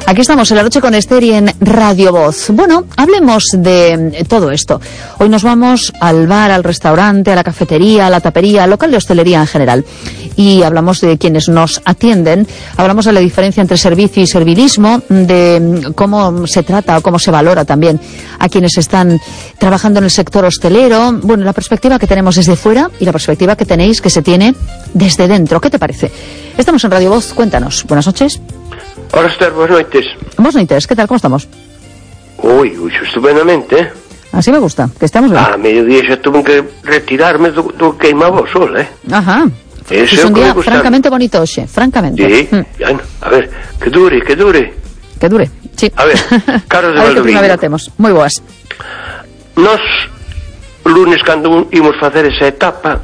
Aquí estamos en La Noche con Esther y en Radio Voz. Bueno, hablemos de todo esto. Hoy nos vamos al bar, al restaurante, a la cafetería, a la tapería, al local de hostelería en general. Y hablamos de quienes nos atienden, hablamos de la diferencia entre servicio y servilismo, de cómo se trata o cómo se valora también a quienes están trabajando en el sector hostelero. Bueno, la perspectiva que tenemos desde fuera y la perspectiva que tenéis, que se tiene desde dentro. ¿Qué te parece? Estamos en Radio Voz, cuéntanos. Buenas noches. Hola, Esther, buenas noites. Buenas noites, ¿qué tal? ¿Cómo estamos? Ui, estupendamente, eh? Así me gusta, que estamos bien. A mediodía xa tuve que retirarme do queimaba o sol, eh? Ajá. Es un día francamente bonito hoxe, francamente. Sí, bueno, a ver, que dure. Que dure, sí. A ver, Carlos de a ver que Valdoviño. primavera temos, moi boas. Nos, lunes, cando imos facer esa etapa,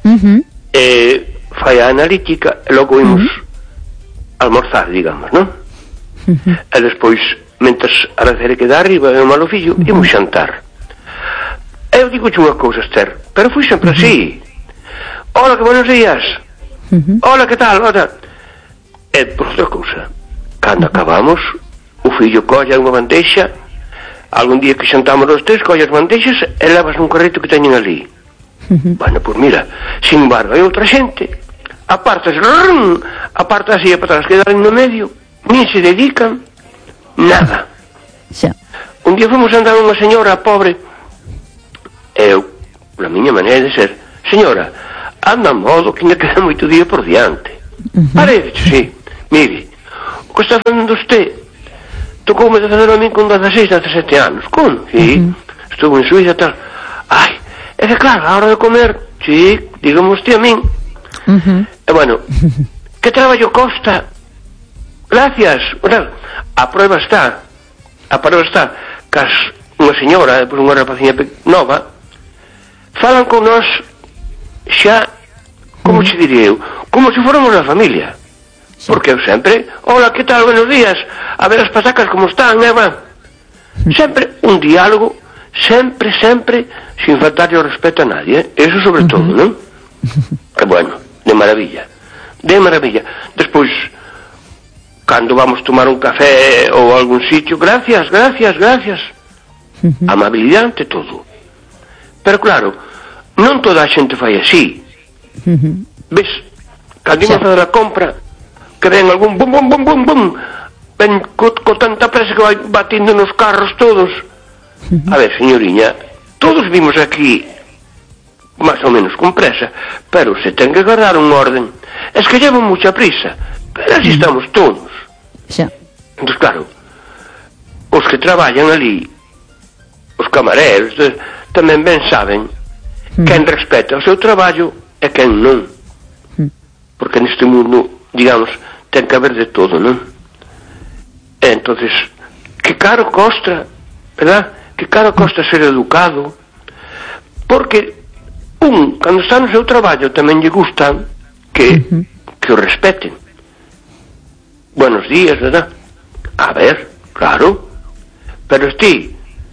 fai a analítica, e logo imos almorzar, digamos, non? E despois, mentres a recere queda arriba e o malo fillo, imos xantar. Eu digo unha cousa, Esther, pero fui sempre así. Hola, que buenos días. Hola, que tal? Hola. E por outra cousa, cando acabamos, o fillo colla unha bandeixa, algún día que xantamos os tres, colla as bandeixas e levas un carrito que teñen ali. Bueno, pois mira, sin embargo, hai outra xente, aparta así e para atrás, quedan no medio, nin se dedican nada. Un día fomos andar unha señora pobre, eu, na miña maneira de ser, señora, anda a modo que ainda queda moito día por diante. Parece, sí, mire, o que está facendo usted tocoume de fazer a min con 16, 17 anos. Como? Sí, estuvo en Suiza e tal. Ai, é que claro, a hora de comer, sí, dígame usted a min. E bueno, que traballo costa? Gracias. Bueno, a prueba está que unha señora, depois unha rapaciña nova, falan con nós xa, como se diría eu, como se fóramos a familia. Porque eu sempre, hola, que tal, buenos días, a ver as pasacas como están, Eva. Sempre un diálogo, sempre, sin faltarle o respeto a nadie, eso sobre todo, non? Que bueno, de maravilla. Despois, cando vamos tomar un café ou algún sitio, gracias. Amabilidade ante todo. Pero claro, non toda a xente fai así. Ves, cando imos a fazer a compra, que ven algún bum, ven co tanta presa que vai batindo nos carros todos. A ver, señoriña, todos vimos aquí máis ou menos con presa, pero se ten que guardar un orden. Es que llevan mucha prisa, pero así estamos todos. Entón, claro, os que traballan ali, os camareros, tamén ben saben quen respeta o seu traballo e quen non. Porque neste mundo, digamos, ten que haber de todo, non? E entonces, que caro costa, verdad? Que caro costa ser educado, porque cando está no seu traballo tamén lle gusta que o respeten. Buenos días, verdad? A ver, claro, pero ti,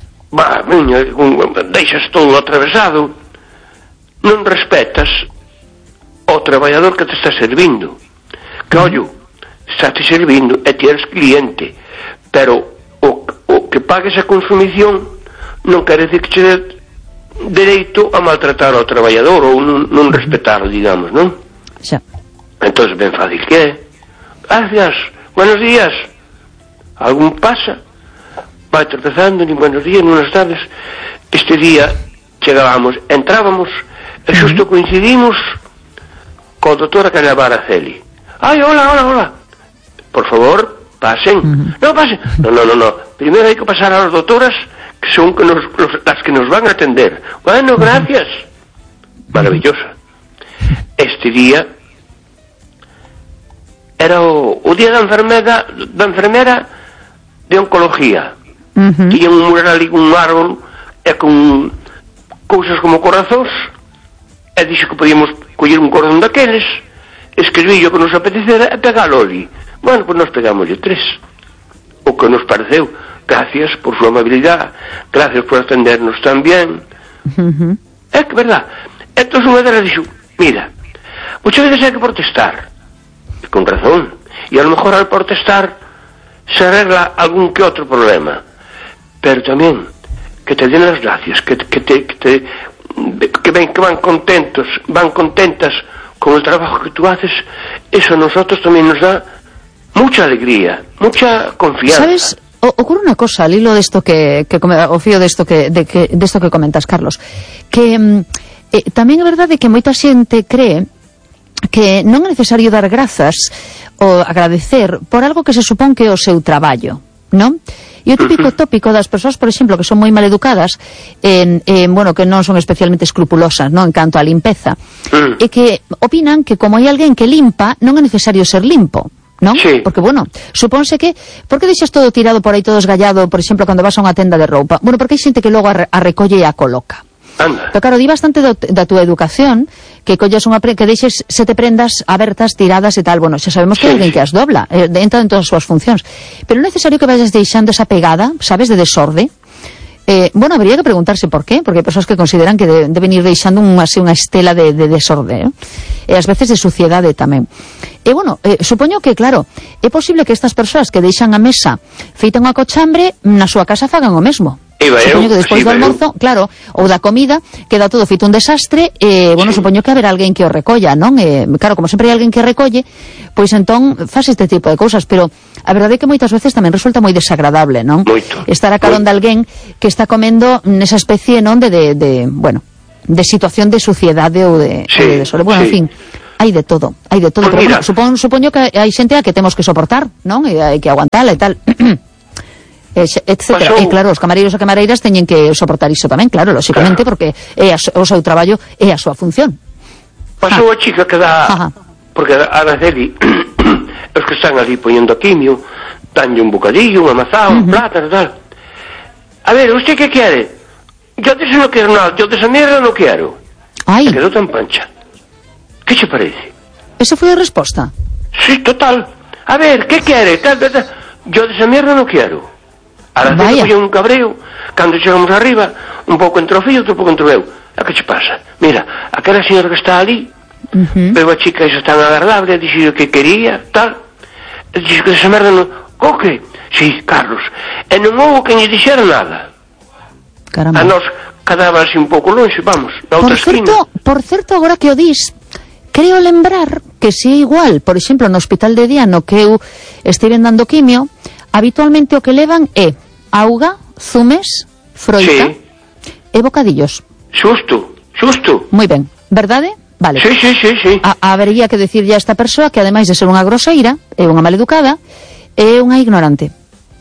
deixas todo atravesado, non respetas o traballador que te está servindo, que ollo, está te servindo e ti eres cliente, pero o que pagues a consumición non quere decir que che dé dereito a maltratar ao traballador ou non respetar, digamos, non? Entón ben fácil que é. Gracias, buenos días. Algún pasa, vai tropezando, nin buenos días, nin buenas tardes. Este día chegábamos, entrábamos e xusto coincidimos co doutora Canavar Araceli. Ai, hola. Por favor, pasen. No, pasen. No. Primeiro hai que pasar a las doutoras que son las que nos van a atender. Bueno, gracias. Maravillosa. Este día era o día da enfermera de oncología. Tiña un mural ali, un árbol e con cousas como corazóns, e dixo que podíamos coller un cordón daqueles, escribir o que nos apetecera e pegalo ali. Bueno, pois nos pegámoslle 3, o que nos pareceu. Gracias por su amabilidade, gracias por atendernos tan bien. É que verdad. Entón unha delas dixo, mira, muchas veces hai que protestar, e con razón, e a lo mejor al protestar se arregla algún que otro problema, pero también que te den las gracias, que van contentas con el trabajo que tú haces. Eso a nosotros también nos da mucha alegría, mucha confianza. ¿Sabes? Ocurre una cosa al hilo de esto de esto que comentas, Carlos, que tamén é verdade que moita xente cree que non é necesario dar grazas ou agradecer por algo que se supón que é o seu traballo, non? E o típico tópico das persoas, por exemplo, que son moi maleducadas, bueno, que non son especialmente escrupulosas, non, en canto á limpeza, e que opinan que como hai alguén que limpa, non é necesario ser limpo, non? Sí. Porque, bueno, supónse que por que deixas todo tirado por aí, todo esgallado, por exemplo, cando vas a unha tenda de roupa? Bueno, porque hai xente que logo a recolle e a coloca. Anda. Pero claro, di bastante da túa educación que collas que deixes 7 prendas abertas, tiradas e tal. Bueno, xa sabemos que hai alguén que as dobla, entra en todas as súas funcións, pero é necesario que vayas deixando esa pegada, sabes, de desorde. Bueno, habría que preguntarse por qué, porque hai persoas que consideran que deben ir deixando unha estela de desorde, e ás veces de suciedade tamén. E bueno, supoño que, claro, é posible que estas persoas que deixan a mesa feita unha cochambre na súa casa fagan o mesmo. Supoño que despois do almorzo, claro, ou da comida, queda todo feito un desastre, bueno, supoño que haberá alguén que o recolla, non? Claro, como sempre hai alguén que recolle, pois entón faz este tipo de cousas, pero a verdade é que moitas veces tamén resulta moi desagradable, non? Moito. Estar a carón de alguén que está comendo nesa especie, non, bueno, de situación de suciedade ou de desorden. Bueno, en fin, hai de todo, Pues pero bueno, supoño que hai xente a que temos que soportar, non? E hai que aguantala e tal. Etcétera. E claro, os camareiros e camareiras teñen que soportar iso tamén, claro, lóxicamente, porque é o seu traballo, é a súa función. Pasou a chica que dá, porque a Araceli, os que están ali poñendo quimio, danlle un bocadillo, unha mazá, un plátano, tal. A ver, ¿usted qué quiere? Yo de eso no quiero nada, yo de esa mierda no quiero. Ai. Quedou tan pancha. ¿Qué te parece? Esa foi a resposta? Sí, total. A ver, ¿qué quiere? Yo de esa mierda no quiero. Araceli colle un cabreo, cando chegamos arriba, un pouco entre o fillo, outro pouco entre o eu. A que che pasa? Mira, aquela señora que está ali, veo a chica esa tan agradable, dixo que quería, tal, dixo que esa merda non... O que? Sí, Carlos, e non houve que lle dixera nada. Caramba. A nos quedaba así un pouco longe, vamos, na outra esquina. Por certo, agora que o dis, creo lembrar que se igual, por exemplo, no hospital de día no que eu estiven dando quimio, habitualmente o que levan é auga, zumes, froita e bocadillos. Xusto. Moi ben, verdade? Vale. Sí. Habería que decirlle a esta persoa que ademais de ser unha groseira, é unha maleducada, é unha ignorante.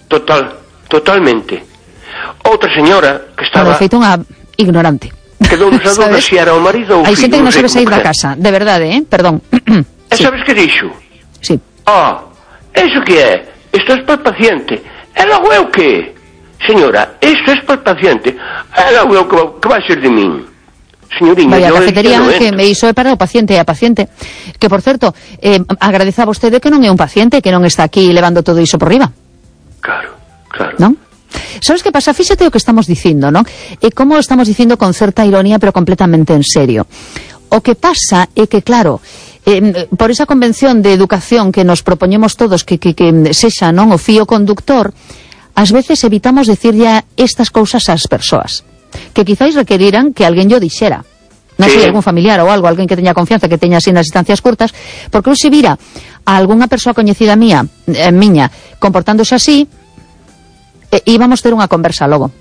Totalmente. Outra señora que estaba... Bueno, feito unha ignorante. Quedou nos a dúbida se era o marido ou o fillo. Hai xente que non sabe sair da casa, de verdade, perdón. E sabes que dixo? Sí. Eso que é? Isto é para el paciente. E logo eu que? Señora, isto é para el paciente. E logo eu que vai ser de min? Señoriña, vaya, a cafetería que me iso é para o paciente e a paciente. Que, por certo, agradeza a vostede que non é un paciente, que non está aquí levando todo iso por riba. Claro. Non? Sabes que pasa? Fíxate o que estamos dicindo, non? E como o estamos dicindo con certa ironía, pero completamente en serio. O que pasa é que, claro, por esa convención de educación que nos propoñemos todos que sexa, non, o fío conductor, ás veces evitamos decirlle estas cousas ás persoas que quizáis requeriran que alguén yo dixera, non sei, algún familiar ou algo, alguén que teña confianza, que teña así nas distancias curtas, porque eu se vira a algunha persoa coñecida miña comportándose así, íbamos ter unha conversa logo.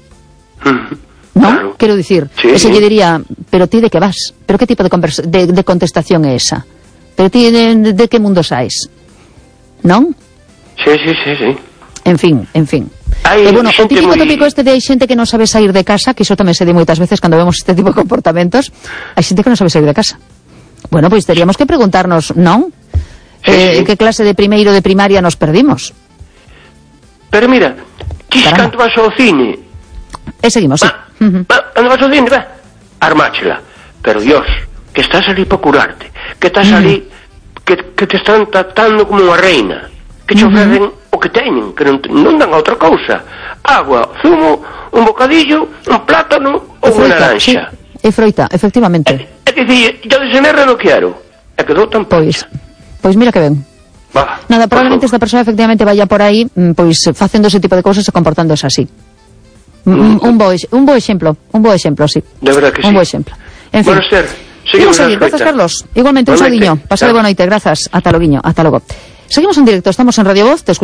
Non? Claro. Quero dicir, ese lle diría, pero ti de que vas? Pero que tipo de contestación é esa? Pero ti de que mundo saes? Non? Sí. En fin. Bueno, o típico tópico este de hai xente que non sabe sair de casa, que iso tamén se di moitas veces cando vemos este tipo de comportamentos, hai xente que non sabe sair de casa. Bueno, pois teríamos que preguntarnos, non? Que clase de primeiro de primaria nos perdimos? Pero mira, ti canto vas ao cine... E seguimos, sí. Cando vas ao cine, armáchela. Pero Dios, que estás ali para curarte, que estás ali, que te están tratando como unha reina, que te ofrecen o que teñen, que non dan outra cousa. Agua, zumo, un bocadillo, un plátano ou unha naranja. E froita, efectivamente. É que dicir, yo de ese merda non quero. E quedou tan pancha. Pois mira que ben. Nada, probablemente esta persona efectivamente vaya por aí, pois facendo ese tipo de cousas e comportándose así. Un bo exemplo, sí. De verdad que sí. Un bo exemplo. En fin. Bueno, Esther, seguimos a seguir. Grazas, Carlos. Igualmente, un saudiño. Pasade boa noite, grazas. Ata logo. Seguimos en directo, estamos en Radio Voz, te